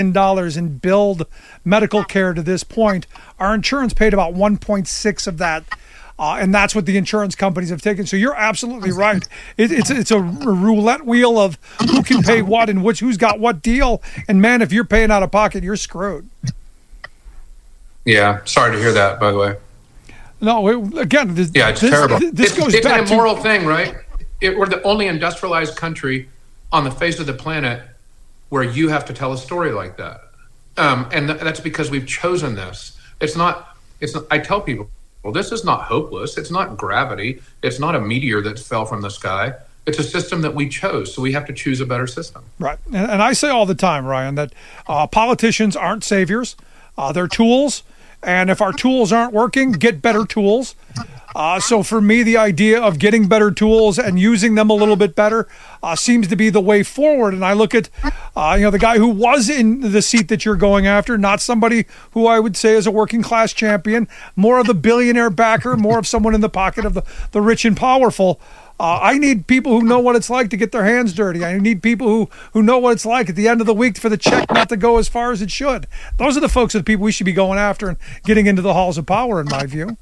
dollars in billed medical care to this point. Our insurance paid about 1.6 of that. And that's what the insurance companies have taken. So you're absolutely right. It's a roulette wheel of who can pay what and who's got what deal. And man, if you're paying out of pocket, you're screwed. Yeah, sorry to hear that, by the way. No, it's terrible. This goes it's back an immoral thing, right? We're the only industrialized country on the face of the planet where you have to tell a story like that. And that's because we've chosen this. It's not, I tell people, well, this is not hopeless. It's not gravity. It's not a meteor that fell from the sky. It's a system that we chose, so we have to choose a better system. Right. And I say all the time, Ryan, that politicians aren't saviors. They're tools. And if our tools aren't working, get better tools. So for me, the idea of getting better tools and using them a little bit better seems to be the way forward. And I look at, the guy who was in the seat that you're going after, not somebody who I would say is a working class champion, more of the billionaire backer, more of someone in the pocket of the rich and powerful. I need people who know what it's like to get their hands dirty. I need people who know what it's like at the end of the week for the check not to go as far as it should. Those are the folks, the people we should be going after and getting into the halls of power, in my view.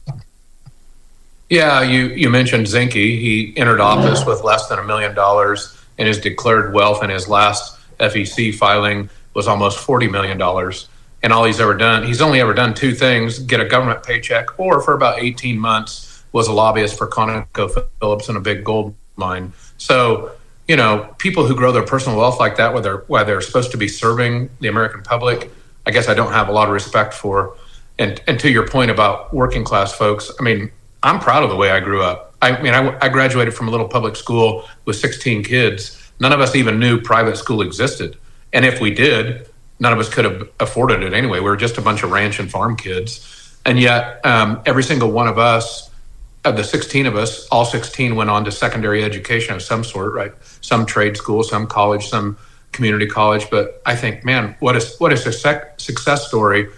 Yeah, you mentioned Zinke. He entered office with less than $1 million, and his declared wealth in his last FEC filing was almost $40 million. And all he's only ever done two things: get a government paycheck, or for about 18 months was a lobbyist for ConocoPhillips in a big gold mine. So, people who grow their personal wealth like that, whether they're supposed to be serving the American public, I guess I don't have a lot of respect for. And to your point about working class folks, I'm proud of the way I grew up. I graduated from a little public school with 16 kids. None of us even knew private school existed. And if we did, none of us could have afforded it anyway. We were just a bunch of ranch and farm kids. And yet, every single one of us, of the 16 of us, all 16 went on to secondary education of some sort, right? Some trade school, some college, some community college. But I think, man, what a success story.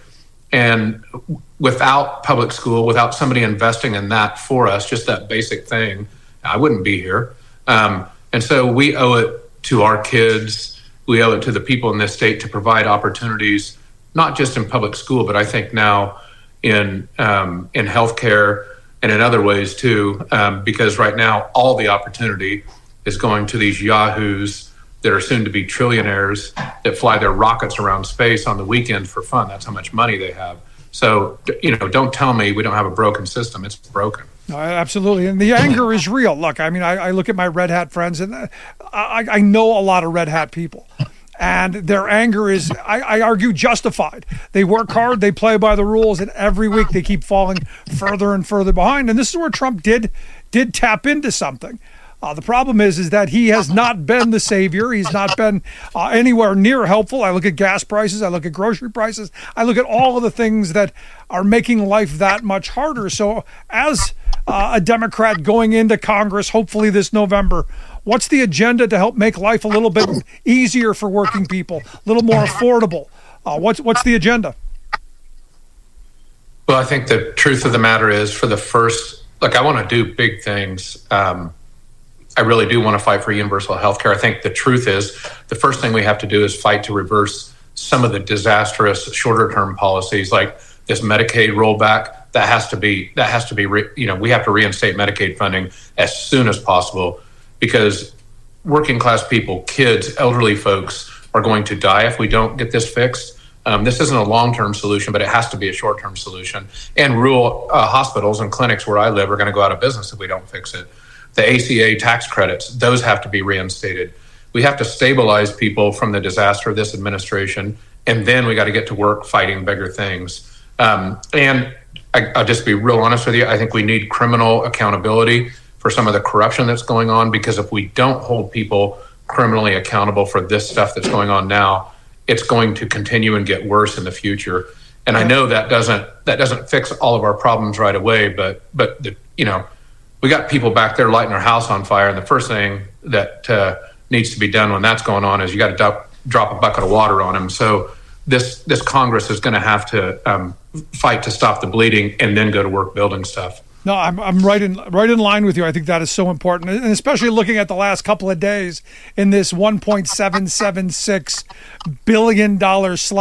And without public school, without somebody investing in that for us, just that basic thing, I wouldn't be here. And so we owe it to our kids. We owe it to the people in this state to provide opportunities, not just in public school, but I think now in healthcare and in other ways too, because right now all the opportunity is going to these yahoos that are soon to be trillionaires that fly their rockets around space on the weekend for fun. That's how much money they have. So, don't tell me we don't have a broken system. It's broken. Absolutely. And the anger is real. Look, I look at my red hat friends, and I know a lot of red hat people. And their anger is, I argue, justified. They work hard, they play by the rules, and every week they keep falling further and further behind. And this is where Trump did tap into something. The problem is that he has not been the savior. He's not been anywhere near helpful. I look at gas prices. I look at grocery prices. I look at all of the things that are making life that much harder. So as a Democrat going into Congress, hopefully this November, what's the agenda to help make life a little bit easier for working people, a little more affordable? What's the agenda? Well, I think the truth of the matter is, I want to do big things. I really do want to fight for universal health care. I think the truth is the first thing we have to do is fight to reverse some of the disastrous shorter-term policies like this Medicaid rollback. That has to be, we have to reinstate Medicaid funding as soon as possible, because working class people, kids, elderly folks are going to die if we don't get this fixed. This isn't a long-term solution, but it has to be a short-term solution. And rural hospitals and clinics where I live are going to go out of business if we don't fix it. The ACA tax credits, those have to be reinstated. We have to stabilize people from the disaster of this administration, and then we got to get to work fighting bigger things. And I'll just be real honest with you. I think we need criminal accountability for some of the corruption that's going on, because if we don't hold people criminally accountable for this stuff that's going on now, it's going to continue and get worse in the future. And I know that doesn't fix all of our problems right away, but we got people back there lighting their house on fire, and the first thing that needs to be done when that's going on is you got to drop a bucket of water on them. So this Congress is going to have to fight to stop the bleeding and then go to work building stuff. No, I'm right in line with you. I think that is so important, and especially looking at the last couple of days in this $1.776 billion slide.